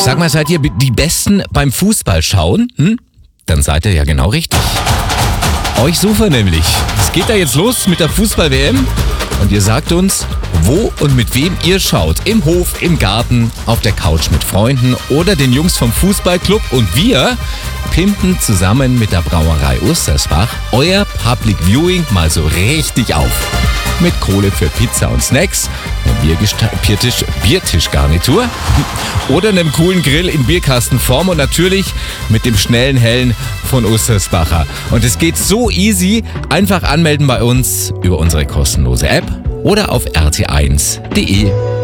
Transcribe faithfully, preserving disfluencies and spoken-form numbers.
Sag mal, seid ihr die Besten beim Fußball schauen? Hm? Dann seid ihr ja genau richtig. Euch suchen nämlich. Es geht da jetzt los mit der Fußball-W M und ihr sagt uns, wo und mit wem ihr schaut. Im Hof, im Garten, auf der Couch mit Freunden oder den Jungs vom Fußballclub. Und wir pimpen zusammen mit der Brauerei Ostersbach euer Public Viewing mal so richtig auf. Mit Kohle für Pizza und Snacks, einem Biertisch, Biertischgarnitur oder einem coolen Grill in Bierkastenform und natürlich mit dem schnellen Hellen von Ostersbacher. Und es geht so easy, einfach anmelden bei uns über unsere kostenlose App oder auf r t eins punkt d e.